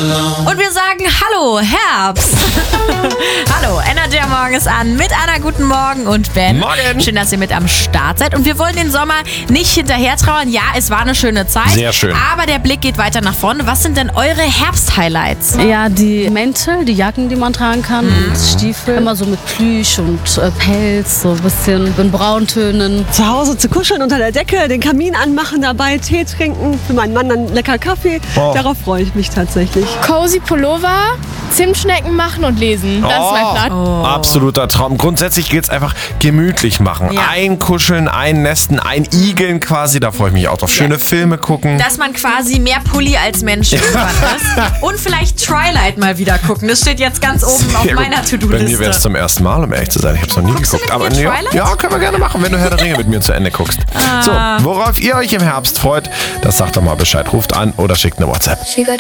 Und wir sagen Hallo, Herbst. Hallo, Energy am Morgen ist an mit Anna, guten Morgen und Ben. Morgen. Schön, dass ihr mit am Start seid. Und wir wollen den Sommer nicht hinterher trauern. Ja, es war eine schöne Zeit. Sehr schön. Aber der Blick geht weiter nach vorne. Was sind denn eure Herbst-Highlights? Ja, die Mäntel, die Jacken, die man tragen kann, und Stiefel. Immer so mit Plüsch und Pelz, so ein bisschen in Brauntönen. Zu Hause zu kuscheln unter der Decke, den Kamin anmachen, dabei Tee trinken, für meinen Mann dann lecker Kaffee. Oh. Darauf freue ich mich tatsächlich. Cozy Pullover, Zimtschnecken machen und lesen. Das ist mein Plan. Absoluter Traum. Grundsätzlich geht es einfach gemütlich machen. Ja. Einkuscheln, einnästen, einigeln quasi. Da freue ich mich auch drauf. Schöne Filme gucken. Dass man quasi mehr Pulli als Mensch irgendwann ist. Und vielleicht Twilight mal wieder gucken. Das steht jetzt ganz oben auf Sehr gut. meiner Bei To-Do-Liste. mir wäre es zum ersten Mal, um ehrlich zu sein. Ich habe es noch nie Guckst du geguckt. mit Aber mir ja, Twilight? ja, können wir gerne machen, wenn du Herr der Ringe mit mir zu Ende guckst. So, worauf ihr euch im Herbst freut, das sagt doch mal Bescheid. Ruft an oder schickt eine WhatsApp. She got